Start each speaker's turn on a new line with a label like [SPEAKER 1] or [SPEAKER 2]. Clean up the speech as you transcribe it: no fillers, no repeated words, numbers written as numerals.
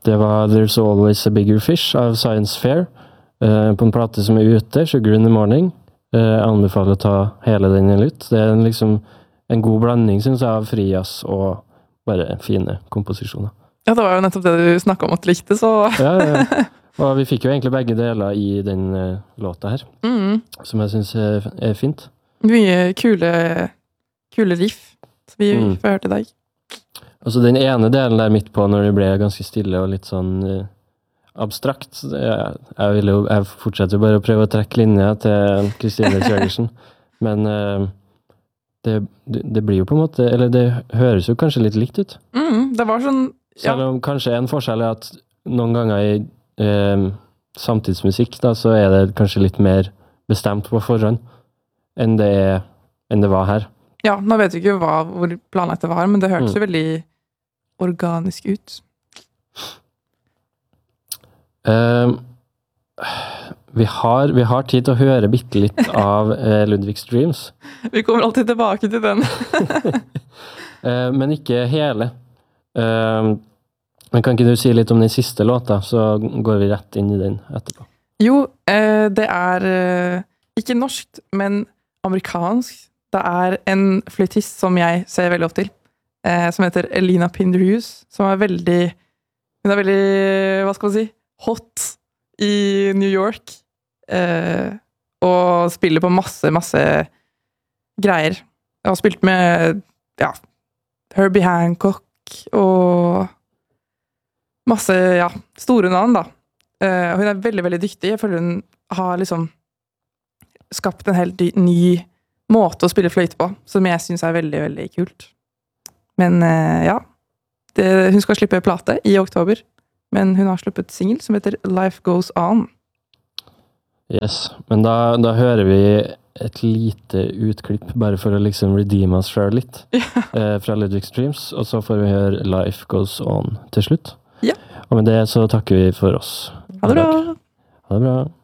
[SPEAKER 1] Det var There's Always a Bigger Fish av Science Fair, på en plate som ute, Sugar in the Morning. Jeg anbefaler å ta hele den i lytt. Det liksom en god blanding, synes jeg, av frijazz og bare fine komposisjoner.
[SPEAKER 2] Ja, det var jo nettopp det du snakket om at du likte, så...
[SPEAKER 1] Ja. Og vi fikk jo egentlig begge deler i den låta her, som jeg synes er fint.
[SPEAKER 2] Mye kule riff, som vi får hørt i dag.
[SPEAKER 1] Altså den ene delen der midt på, når det ble ganske stille og litt sånn abstrakt, jeg fortsetter bare å prøve å trekke linjer til Kristine Kjørgersen, men det blir jo på en måte, eller det høres jo kanskje litt likt ut.
[SPEAKER 2] Det var sånn, ja.
[SPEAKER 1] Selv om kanskje en forskjell er at noen ganger i samtidsmusikk, da, så er det kanskje litt mer bestemt på forhånd enn det var her.
[SPEAKER 2] Ja, nå vet vi ikke hvor planlagt det var, men det hørtes jo veldig organisk ut.
[SPEAKER 1] Vi har tid til å høre bitte litt av Ludwig's Dreams.
[SPEAKER 2] Vi kommer alltid tilbake til den.
[SPEAKER 1] Men ikke hele. Men kan ikke du si litt om den siste låta, så går vi rett inn i den etterpå. Jo,
[SPEAKER 2] det er ikke norsk, men amerikansk. Det er en fløytist som jeg ser veldig opp til, som heter Elina Pinderhughes, som er veldig, hva skal man si, hot i New York, og spiller på masse greier. Jeg har spilt med, Herbie Hancock, og masse, store navn da. Hun er veldig, veldig dyktig. Jeg føler hun har liksom skapt en helt ny måte å spille fløyte på, som jeg synes er veldig, veldig kult. Men hun skal slippe plate i oktober, men hun har sluppet single som heter Life Goes On.
[SPEAKER 1] Yes, men da hører vi et lite utklipp, bare for å liksom redeem oss selv litt, fra Ludwig's Dreams, og så får vi høre Life Goes On til slutt. Ja. Og med det så takker vi for oss.
[SPEAKER 2] Ha det bra!
[SPEAKER 1] Ha det bra!